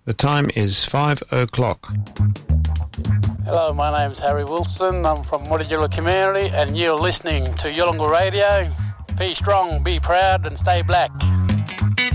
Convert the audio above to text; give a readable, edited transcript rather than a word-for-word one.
The time is 5 o'clock. Hello, my name's Harry Wilson. I'm from Mutijula community and you're listening to Yolngu Radio. Be strong, be proud and stay black.